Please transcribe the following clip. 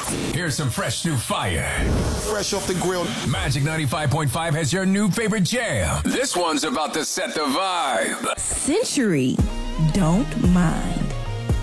Here's some fresh new fire. Fresh off the grill. Magic 95.5 has your new favorite jam. This one's about to set the vibe. Century, don't mind.